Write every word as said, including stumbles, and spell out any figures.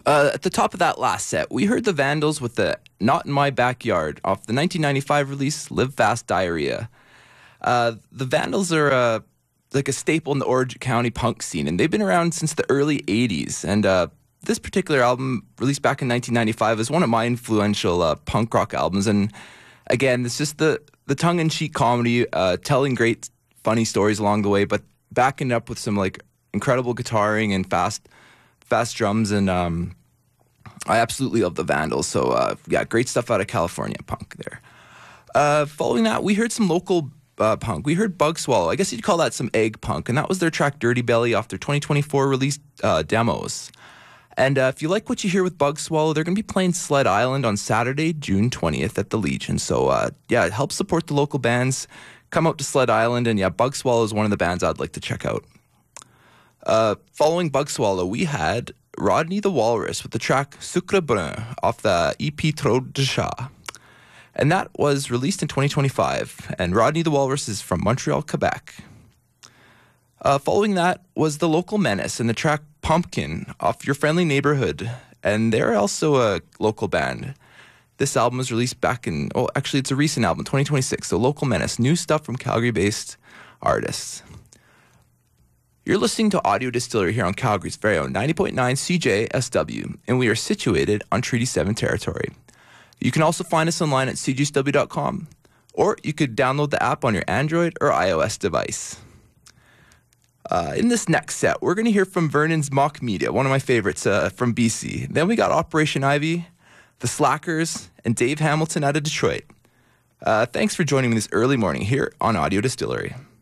Uh, at the top of that last set, we heard the Vandals with the Not in My Backyard off the nineteen ninety-five release Live Fast Diarrhea. Uh, the Vandals are uh, like a staple in the Orange County punk scene, and they've been around since the early eighties. And uh, this particular album, released back in nineteen ninety-five, is one of my influential uh, punk rock albums. And again, it's just the, the tongue-in-cheek comedy, uh, telling great funny stories along the way, but backing up with some like incredible guitaring and fast fast drums. And um, I absolutely love the Vandals. So uh, yeah, great stuff out of California punk there. Uh, following that, we heard some local uh, punk. We heard Bug Swallow. I guess you'd call that some egg punk, and that was their track Dirty Belly off their twenty twenty-four released uh, demos. And uh, if you like what you hear with Bug Swallow, they're going to be playing Sled Island on Saturday, June twentieth at the Legion. So uh, yeah, help support the local bands. Come out to Sled Island, and yeah, Bug Swallow is one of the bands I'd like to check out. Uh, following Bug Swallow, we had Rodney the Walrus with the track Sucre Brun off the E P Trop de Chat. And that was released in twenty twenty-five. And Rodney the Walrus is from Montreal, Quebec. Uh, following that was The Local Menace and the track Pumpkin off Your Friendly Neighborhood. And they're also a local band. This album was released back in, oh, actually it's a recent album, twenty twenty-six. So Local Menace, new stuff from Calgary-based artists. You're listening to Audio Distillery here on Calgary's very own ninety point nine C J S W, and we are situated on Treaty seven territory. You can also find us online at c g s w dot com, or you could download the app on your Android or iOS device. Uh, in this next set, we're going to hear from Vernon's Mock Media, one of my favorites uh, from B C. Then we got Operation Ivy, The Slackers, and Dave Hamilton out of Detroit. Uh, thanks for joining me this early morning here on Audio Distillery.